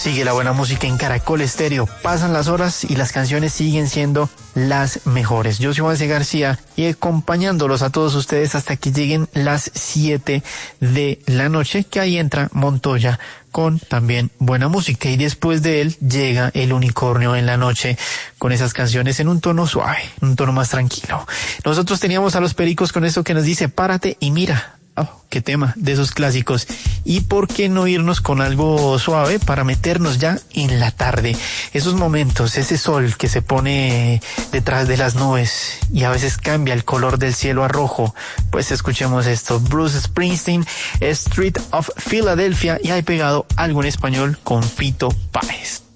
Sigue la buena música en Caracol Estéreo. Pasan las horas y las canciones siguen siendo las mejores. Yo soy Juan C. García y acompañándolos a todos ustedes hasta que lleguen las 7 de la noche, que ahí entra Montoya con también buena música. Y después de él llega el Unicornio en la noche con esas canciones en un tono suave, un tono más tranquilo. Nosotros teníamos a Los Pericos con eso que nos dice Párate y mira. Oh, qué tema de esos clásicos. Y por qué no irnos con algo suave para meternos ya en la tarde, esos momentos, ese sol que se pone detrás de las nubes y a veces cambia el color del cielo a rojo. Pues escuchemos esto: Bruce Springsteen, Street of Philadelphia, y hay pegado algo en español con Fito Páez.